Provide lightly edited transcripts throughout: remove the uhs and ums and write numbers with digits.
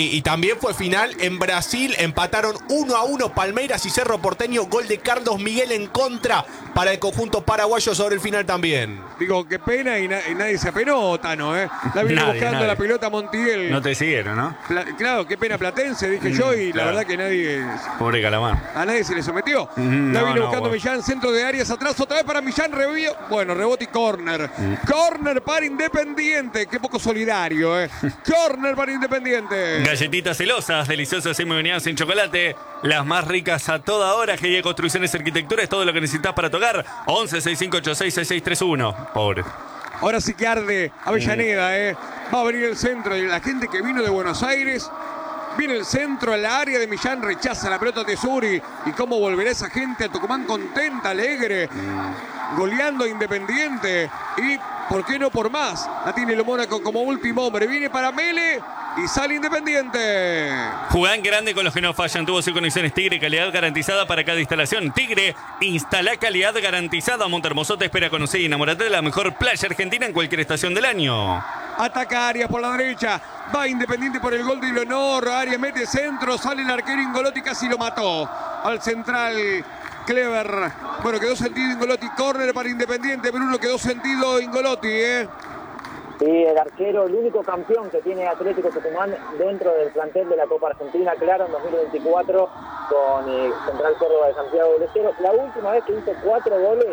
Y también fue final en Brasil, empataron 1-1 Palmeiras y Cerro Porteño, gol de Carlos Miguel en contra para el conjunto paraguayo sobre el final también. Digo, qué pena y nadie se apenó, Tano, ¿eh? La viene buscando la pelota Montiel. No te siguieron, ¿no? Claro, qué pena Platense, dije yo, y la verdad que nadie... Pobre Calamar. A nadie se le sometió. La viene buscando Millán, centro de Arias, atrás otra vez para Millán, rebote y córner. Córner para Independiente, qué poco solidario, ¿eh? Córner para Independiente. Galletitas celosas, deliciosas y muy sin chocolate. Las más ricas a toda hora. GIE Construcciones y Arquitectura es todo lo que necesitas para tocar. 11 6586 6631. Pobre. Ahora sí que arde Avellaneda, ¿eh? Va a venir el centro. Y la gente que vino de Buenos Aires. Viene el centro, en la área de Millán, rechaza la pelota Tesuri. ¿Y cómo volverá esa gente a Tucumán contenta, alegre? Goleando a Independiente. Y, ¿por qué no por más? La tiene el Mónaco como último hombre. Viene para Mele y sale Independiente. Jugá en grande con los que no fallan. Tubos y conexiones Tigre, calidad garantizada para cada instalación. Tigre, instala calidad garantizada. Montermoso te espera, conocer y enamorate de la mejor playa argentina en cualquier estación del año. Ataca Arias por la derecha. Va Independiente por el gol de Leonor. Arias mete centro. Sale el arquero Ingolotti. Casi lo mató. Al central Clever. Bueno, quedó sentido Ingolotti. Córner para Independiente. Bruno, quedó sentido Ingolotti, ¿eh? Sí, el arquero, el único campeón que tiene Atlético Tucumán dentro del plantel de la Copa Argentina, claro, en 2024 con Central Córdoba de Santiago del Estero. La última vez que hizo 4 goles,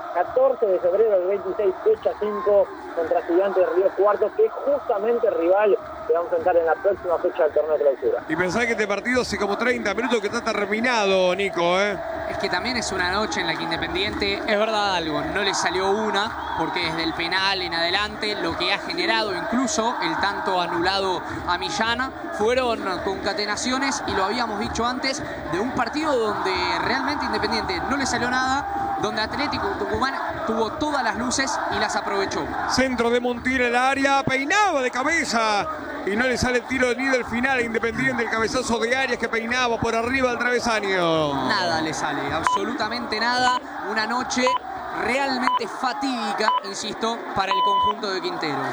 14 de febrero del 26, fecha 5, contra Estudiantes de Río Cuarto, que es justamente el rival que va a enfrentar en la próxima fecha del torneo de clausura. Y pensá que este partido hace como 30 minutos que está terminado, Nico, ¿eh? Es que también es una noche en la que Independiente, es verdad algo, no le salió una, porque desde el penal en adelante lo que ha generado incluso el tanto anulado a Millán fueron concatenaciones, y lo habíamos dicho antes, de un partido donde realmente Independiente no le salió nada, donde Atlético Tucumán tuvo todas las luces y las aprovechó. Centro de Montiel en el área, peinaba de cabeza y no le sale el tiro ni del final a Independiente, el cabezazo de Arias que peinaba por arriba del travesaño. Nada le sale, absolutamente nada. Una noche realmente fatídica, insisto, para el conjunto de Quinteros.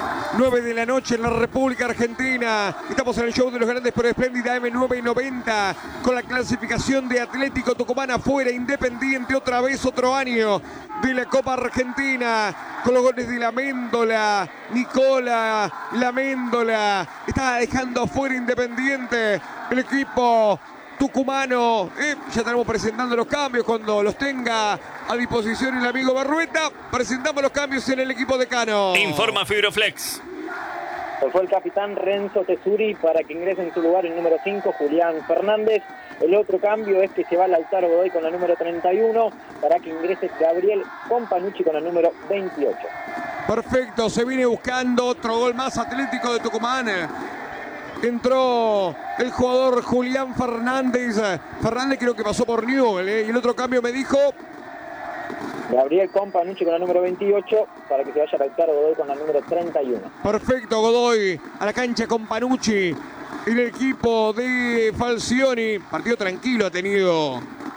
9 de la noche en la República Argentina. Estamos en el show de los grandes por Espléndida M990 con la clasificación de Atlético Tucumán afuera, Independiente otra vez, otro año de la Copa Argentina, con los goles de Laméndola, Nicola Laméndola. Está dejando afuera Independiente el equipo tucumano. Ya estaremos presentando los cambios cuando los tenga a disposición el amigo Berrueta. Presentamos los cambios en el equipo decano. Informa Fibroflex. Fue el capitán Renzo Tesuri para que ingrese en su lugar el número 5, Julián Fernández. El otro cambio es que se va Lautaro Godoy con la número 31 para que ingrese Gabriel Companucci con la número 28. Perfecto, se viene buscando otro gol más Atlético de Tucumán. Entró el jugador Julián Fernández. Fernández creo que pasó por Newell, ¿eh? Y el otro cambio me dijo... Gabriel Companucci con la número 28 para que se vaya Lautaro Godoy con la número 31. Perfecto, Godoy a la cancha Companucci. El equipo de Falcioni. Partido tranquilo ha tenido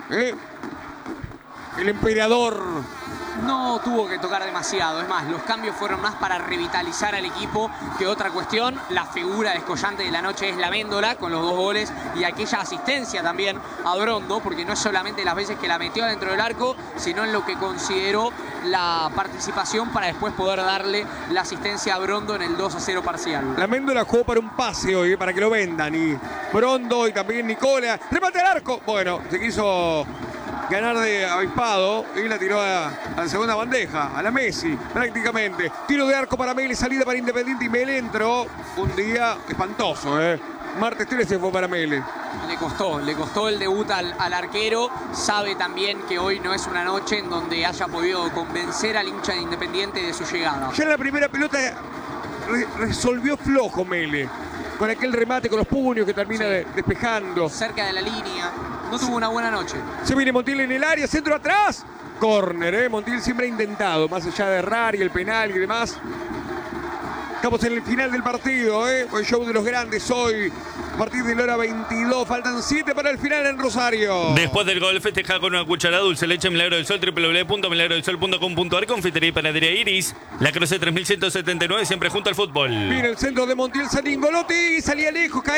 el emperador. No tuvo que tocar demasiado, es más, los cambios fueron más para revitalizar al equipo que otra cuestión. La figura descollante de la noche es Laméndola con los 2 goles y aquella asistencia también a Brondo, porque no es solamente las veces que la metió dentro del arco, sino en lo que consideró la participación para después poder darle la asistencia a Brondo en el 2-0 parcial. Laméndola jugó para un pase hoy, para que lo vendan, y Brondo y también Nicola. ¡Remate al arco! Bueno, se quiso ganar de avispado y la tiró a la segunda bandeja, a la Messi, prácticamente. Tiro de arco para Mele, salida para Independiente y Mele entró. Un día espantoso, Martes 13 fue para Mele. Le costó el debut al arquero. Sabe también que hoy no es una noche en donde haya podido convencer al hincha de Independiente de su llegada. Ya en la primera pelota resolvió flojo Mele, con aquel remate con los puños que termina despejando. Cerca de la línea. No tuvo una buena noche. Se viene Montiel en el área, centro atrás. Córner, Montiel siempre ha intentado, más allá de errar y el penal y demás. Estamos en el final del partido, El show de los grandes hoy. A partir de la hora 22, faltan 7 para el final en Rosario. Después del gol, festeja con una cucharada dulce leche Milagro del Sol, www.milagrodelsol.com.ar, confitería y panadería Iris. La Croce 3179, siempre junto al fútbol. Viene el centro de Montiel, Ingolotti, salía lejos, cae.